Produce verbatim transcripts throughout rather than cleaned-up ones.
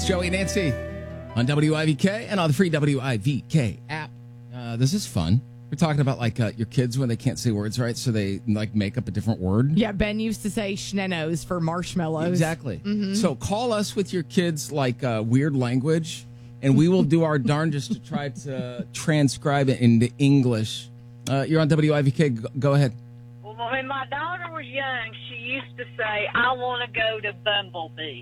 Joey and Nancy on W I V K and on the free W I V K app. Uh, this is fun. We're talking about like uh, your kids when they can't say words right, so they like make up a different word. Yeah, Ben used to say schnenos for marshmallows. Exactly. Mm-hmm. So call us with your kids like uh, weird language, and we will do our darndest to try to transcribe it into English. Uh, you're on W I V K. Go, go ahead. Well, when my daughter was young, she used to say, I want to go to Bumblebee.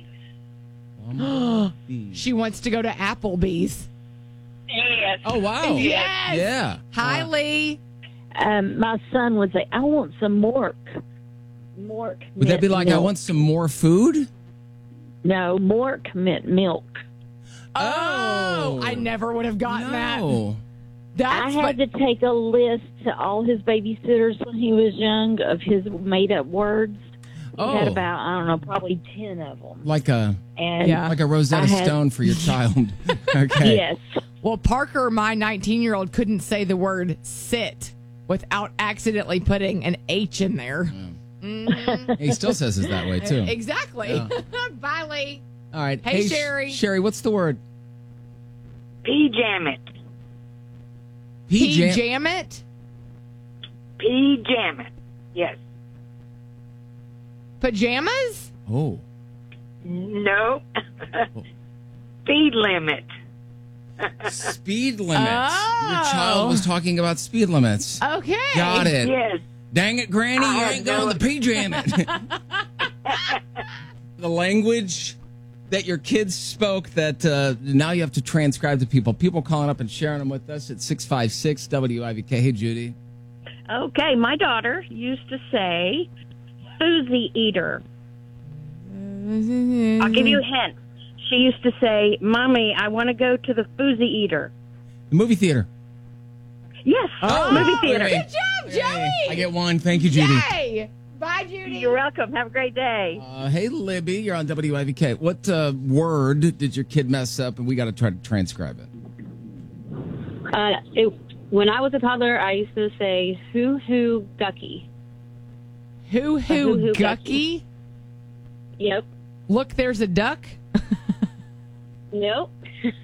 She wants to go to Applebee's. Yes. Oh, wow. Yes. Yeah. Hi, Uh, Lee. Um, my son would say, I want some mork. Mork. Would that be like, milk. I want some more food? No, mork meant milk. Oh, I never would have gotten that. No. That's I had but, to take a list to all his babysitters when he was young of his made-up words. He Oh. had about, I don't know, probably ten of them. Like a And Yeah. like a Rosetta I had- Stone for your child. Okay. Yes. well, Parker, my nineteen-year-old, couldn't say the word sit without accidentally putting an H in there. He still says it that way, too. Exactly. Yeah. Bye, Lee. All right. Hey, Sh- Sherry. Sherry, what's the word? P-jam it. P-jam- P-jam it? P-jam it. Yes. Pajamas? Oh. No. Speed limit. Speed limits. Oh. Your child was talking about speed limits. Okay. Got it. Yes. Dang it, Granny, I you have ain't no- going to P-jam it. The language that your kids spoke that uh, now you have to transcribe to people. People calling up and sharing them with us at six five six W I V K. Hey, Judy. Okay, my daughter used to say, Susie eater. I'll give you a hint. She used to say, Mommy, I want to go to the Foozy Eater. The movie theater. Yes, Oh, movie theater. okay. Good job, Joey. Hey, I get one. Thank you, Judy. Yay. Bye, Judy. You're welcome. Have a great day. Uh, hey, Libby, you're on W I V K. What uh, word did your kid mess up, and we got to try to transcribe it? Uh, it, when I was a toddler, I used to say "hoo hoo gucky." Hoo hoo hoo-hoo gucky. Yep. Look, there's a duck. Nope.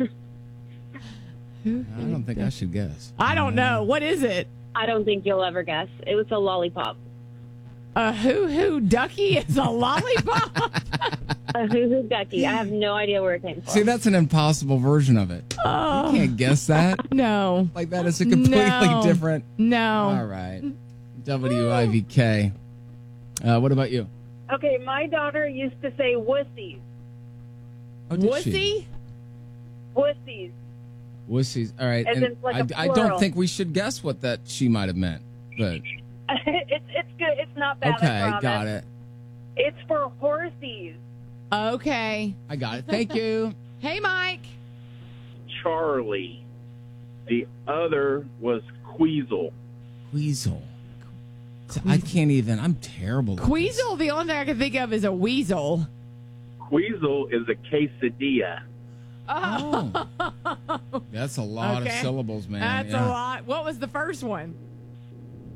I don't think I should guess. I don't know. What is it? I don't think you'll ever guess. It was a lollipop. A hoo hoo ducky is a lollipop. A hoo hoo gucky. I have no idea where it came from. See, that's an impossible version of it. Oh, You can't guess that. no. Like, that is a completely No. different. No. All right. W I V K. Uh, what about you? Okay, my daughter used to say wussies. Oh, did she? Wussy? Wussies. Wussies. All right. As And in, like, a I, I don't plural. think we should guess what that she might have meant. But it's it's good. It's not bad. I okay, promise. got it. It's for horsies. Okay. I got it. Thank you. Hey, Mike. Charlie. The other was Queasel. Weasel. I can't even. I'm terrible. at this. Queasel, the only thing I can think of is a weasel. Queasel is a quesadilla. Oh. That's a lot Okay. of syllables, man. That's Yeah. a lot. What was the first one?